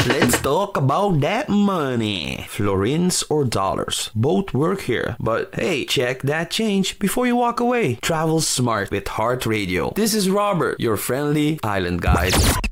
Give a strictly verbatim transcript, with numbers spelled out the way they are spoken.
Let's talk about that money. Florins or dollars, both work here. But hey, check that change before you walk away. Travel smart with Heart Radio. This is Robert, your friendly island guide.